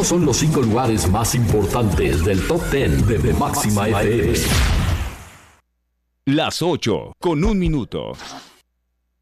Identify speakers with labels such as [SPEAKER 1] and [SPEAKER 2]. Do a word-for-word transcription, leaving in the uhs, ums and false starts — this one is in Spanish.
[SPEAKER 1] Estos son los cinco lugares más importantes del Top diez de, de Máxima F M.
[SPEAKER 2] Las ocho, con un minuto.